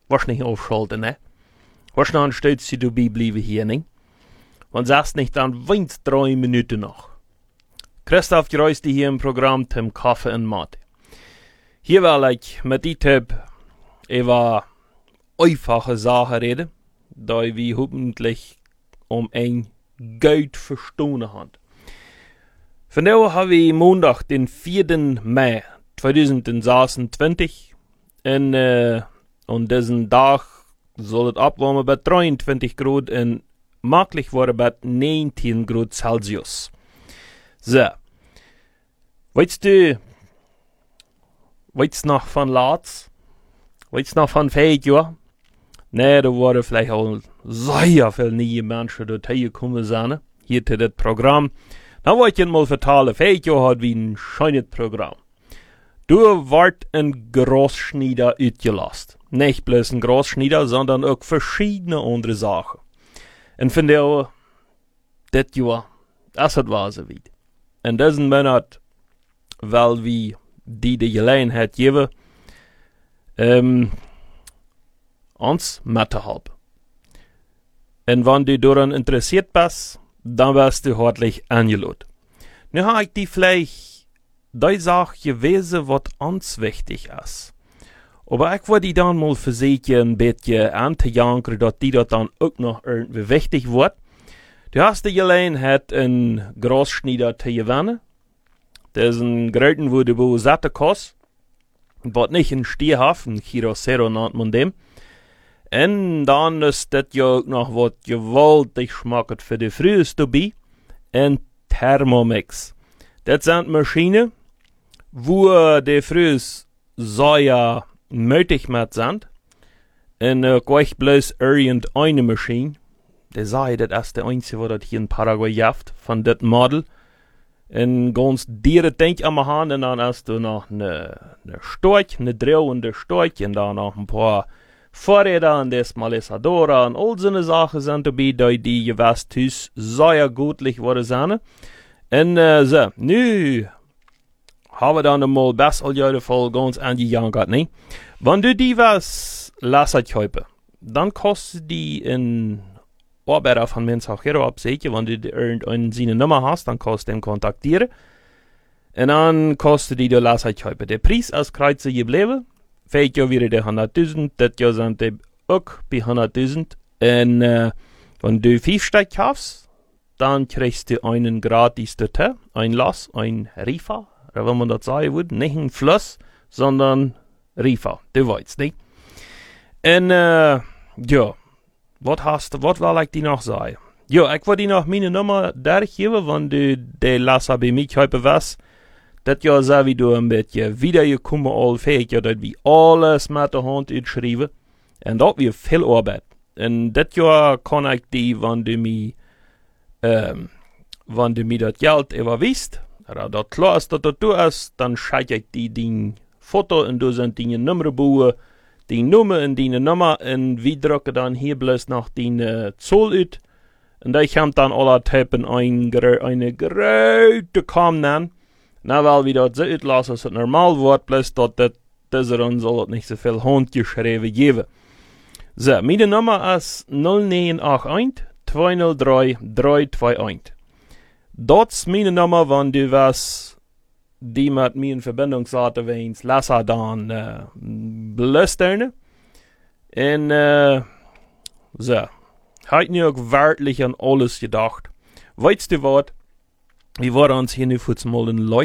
Was nicht aufschalten, ne? Was noch ein Stützchen dabei bleiben hier, ne? Man sagt nicht, dann weint 3 Minuten noch. Christoph gereiste hier im Programm zum Kaffee und Mate. Hier will ich mit die Tipp über einfache Sachen reden, da wir hoffentlich ein Geld verstanden haben. Von daher haben wir Montag, den 4. Mai 2026 und diesen Tag soll es abwarmen bei 23 Grad und möglich worden bei 19 Grad Celsius. So. Weißt du noch von Latz? Weißt du noch von 5 Jahren? Nee, da waren vielleicht auch sehr viele neue Menschen dorthin gekommen sein, hier zu das Programm. Da wollte ich mal vertellen, 5 Jahre hat wie ein schönes Programm. Du wart ein Großschneider ausgelassen. Nicht bloß ein Großschneider, sondern auch verschiedene andere Sachen. Und von daher, das Jahr, das war so weit. In diesem Monat, weil wir die Gelegenheit geben, uns mitzuhelfen. Und wenn du daran interessiert bist, dann wirst du herzlich eingeladen. Nu habe ich die vielleicht die Sache gewesen, was uns wichtig ist. Aber ich wollte die dann mal versuchen, ein bisschen anzujankern, dass die das dann auch noch irgendwie wichtig wird. Du hast die Gelegenheit, einen Großschneider zu gewinnen. Das ist ein Gerät, wo du satte kost. Was nicht ein Stierhaft, ein Chirocero nennt man dem. Und dann ist das ja auch noch was gewaltig schmeckt für die Frühs dabei. Ein Thermomix. Das sind Maschinen, wo die Frühs sehr möglich mit sind. Und gleich bloß irgendeine Maschine. Die sei, das ist der einzige, was das hier in Paraguay gibt, von das Model. Und ganz diere denk am Hand, und dann hast du noch eine Storch, eine drehende Storch, und dann noch ein paar Vorräder und Desmalisadora und all so eine Sachen sind dabei, die gewusst ist, sehr gutlich worden sind. Und so, nu haben wir dann mal best all jeden Fall ganz angejankert, ne? Wenn du die was lassen kaufen, dann kostet die in Arbeiter von Mensachero absichern, wenn du irgendeine seine Nummer hast, dann kannst du den kontaktieren. Und dann kostet die lassen kaufen. Der Preis ist kreuze geblieben. Vielleicht ja wieder die 100.000, das Jahr sind die auch bei 100.000. Und wenn du 5 Stück kaufst, dann kriegst du einen gratis dazu, ein Lass, ein Riefer, oder wenn man das sagen würde, nicht ein Fluss, sondern Riefer, du weißt, nicht? Und ja, was will ich dir noch sagen? Ja, ich will dir noch meine Nummer durchgeben, wenn du die Lasser bei mir kaufen willst. Das Jahr sei wie du ein bisschen wiedergekommen, all fähig, ja, dass wir alles mit der Hand utschreiben. Und das wird viel Arbeit. Und das Jahr kann ich die, wenn du mir das Geld überweist, oder das klar ist, dass das du ist, dann schicke ich dir dein Foto und du sind deine Nummerbuche, die Nummer und deine Nummer, und wir drücken dann hier bloß noch deine Zoll ut. Und ich habe dann alle Typen eine große Kam nennen. Na, weil wir das so utlassen, dass es normal wird, bloß dass dann soll es nicht so viel handgeschrieben geben. So, meine Nummer ist 0981 203 321. Das ist meine Nummer, wenn du was, die mit mir in Verbindung setzen willst, lassen dann belästern. Und so, habe ich mir auch wirklich an alles gedacht. Weißt du was? Wir waren uns hier nicht mal in Leute